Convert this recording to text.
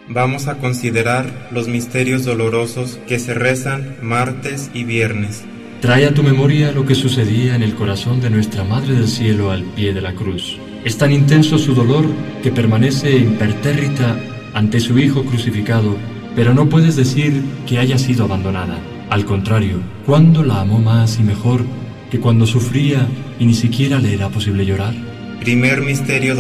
Vamos a considerar los misterios dolorosos que se rezan martes y viernes. Trae a tu memoria lo que sucedía en el corazón de nuestra Madre del Cielo al pie de la cruz. Es tan intenso su dolor que permanece impertérrita ante su Hijo crucificado, pero no puedes decir que haya sido abandonada. Al contrario, ¿cuándo la amó más y mejor que cuando sufría y ni siquiera le era posible llorar? Primer misterio